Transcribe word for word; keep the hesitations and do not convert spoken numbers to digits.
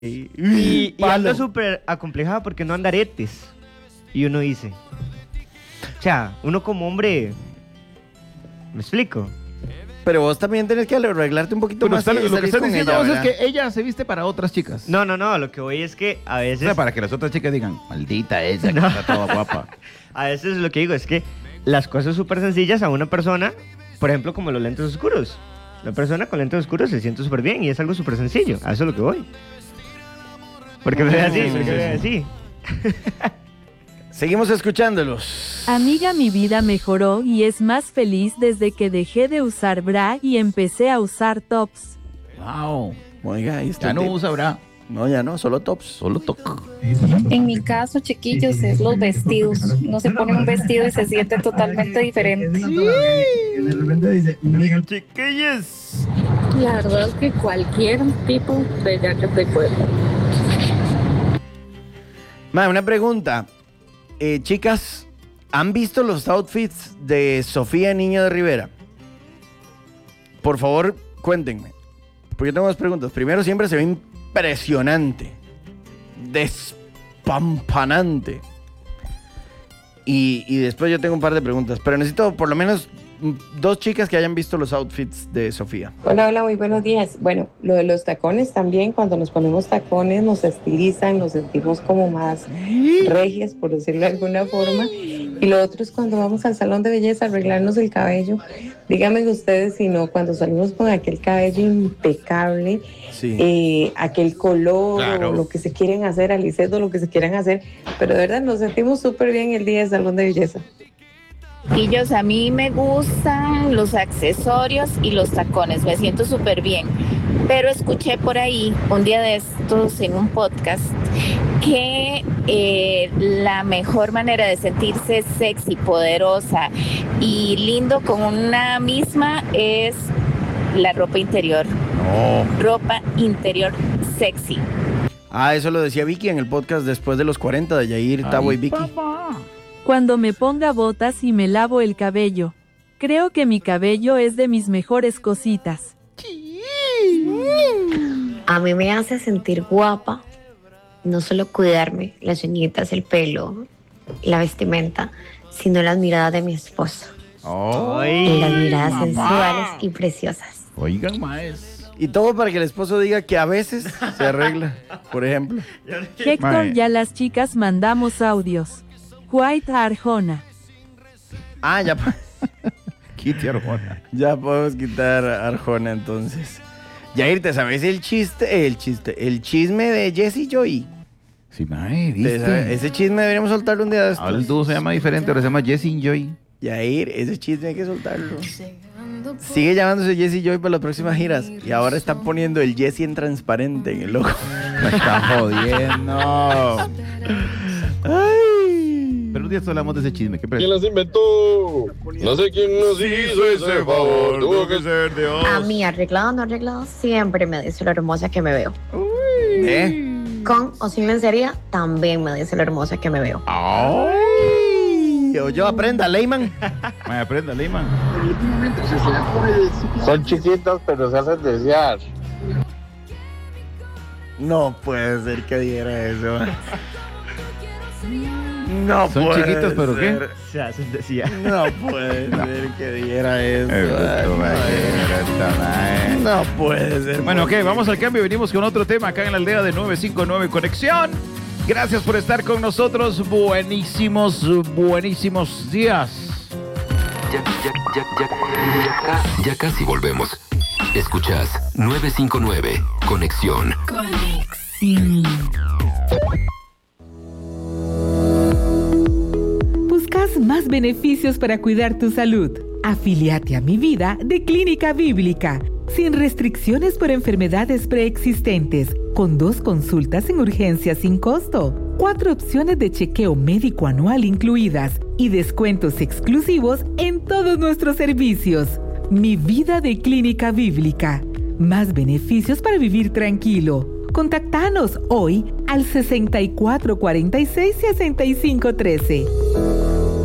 Y, y anda súper acomplejada porque no anda aretes. Y uno dice, o sea, uno como hombre, ¿me explico? Pero vos también tenés que arreglarte un poquito Pero más. está, lo que estás diciendo ella, vos es ¿verdad? que ella se viste para otras chicas. No, no, no, lo que voy es que a veces... O sea, para que las otras chicas digan, maldita esa, No. que está toda guapa. A veces lo que digo es que las cosas súper sencillas a una persona, por ejemplo, como los lentes oscuros. La persona con lentes oscuros se siente súper bien y es algo súper sencillo. A eso es lo que voy. Porque me ve así, porque me ve así. Seguimos escuchándolos. Amiga, mi vida mejoró y es más feliz desde que dejé de usar bra y empecé a usar tops. Wow. Oiga, ahí está. Ya no tip. usa bra, No, ya no, solo tops. solo toc. En mi caso, chiquillos, es los vestidos. No se pone un vestido y se siente totalmente diferente. Chiquillos. La verdad es que cualquier tipo de jacket de cuero. Ma, una pregunta. Eh, chicas, ¿han visto los outfits de Sofía Niño de Rivera? Por favor, cuéntenme. Porque tengo dos preguntas. Primero, siempre se ve impresionante. Despampanante. Y, y después yo tengo un par de preguntas. Pero necesito por lo menos mm, dos chicas que hayan visto los outfits de Sofía. Hola, hola, muy buenos días. Bueno, lo de los tacones también, cuando nos ponemos tacones nos estilizan, nos sentimos como más regias, por decirlo de alguna forma. Y lo otro es cuando vamos al salón de belleza a arreglarnos el cabello. Díganme ustedes si no, cuando salimos con aquel cabello impecable, Sí. eh, aquel color, Claro. o lo que se quieren hacer, alicedo, lo que se quieran hacer, pero de verdad nos sentimos súper bien el día del salón de belleza. Y yo, a mí me gustan los accesorios y los tacones, me siento súper bien. Pero escuché por ahí un día de estos en un podcast que eh, la mejor manera de sentirse sexy, poderosa y lindo con una misma es la ropa interior. No. Ropa interior sexy. Ah, eso lo decía Vicky en el podcast Después de los cuarenta de Yair, Tabo y Vicky. Cuando me ponga botas y me lavo el cabello. Creo que mi cabello es de mis mejores cositas. A mí me hace sentir guapa, no solo cuidarme las uñitas, el pelo, la vestimenta, sino las miradas de mi esposo. Oh, Y las miradas mamá. sensuales y preciosas. Oigan, maes. Y todo para que el esposo diga que a veces se arregla, por ejemplo. Héctor, Mae. ya las chicas mandamos audios. White Arjona. Ah, ya, Kitty Arjona. ya podemos quitar a Arjona entonces. Yair, ¿te sabes el chiste? El chiste, el chisme de Jessie Joy. Sí, mae, ¿Te sabes? ¿viste? Ese chisme deberíamos soltarlo un día de estos. Ahora el dúo se llama diferente, ahora se llama Jessie Joy. Yair, ese chisme hay que soltarlo. Sigue llamándose Jessie Joy para las próximas giras. Y ahora están poniendo el Jessie en transparente en el logo. Me está jodiendo. Ay. Pero un día hablamos de ese chisme. ¿Qué ¿Quién pre- las inventó? No sé quién nos hizo ese favor. Tuvo que ser Dios. A mí, arreglado o no arreglado, siempre me dice lo hermosa que me veo. ¿Eh? Con o sin lencería, también me dice lo hermosa que me veo. Ay. Yo, yo aprenda, Leyman. Mae, aprenda, Leyman. Son chiquitas, pero se hacen desear. No puede ser que diera eso. No Son puede chiquitas, pero ¿qué? ser. Se hacen, decía. No puede ser que diera eso. Eh, esto, mae, esto, mae. No puede ser. Bueno, ok, vamos al cambio. Venimos con otro tema acá en la aldea de nueve cinco nueve Conexión. Gracias por estar con nosotros. Buenísimos, buenísimos días. Ya, ya, ya, ya, ya, ca- ya casi volvemos. Escuchas nueve cinco nueve Conexión. ¿Buscas más beneficios para cuidar tu salud? Afíliate a Mi Vida de Clínica Bíblica, sin restricciones por enfermedades preexistentes, con dos consultas en urgencia sin costo, cuatro opciones de chequeo médico anual incluidas y descuentos exclusivos en todos nuestros servicios. Mi Vida de Clínica Bíblica. Más beneficios para vivir tranquilo. Contactanos hoy al sesenta y cuatro cuarenta y seis sesenta y cinco trece.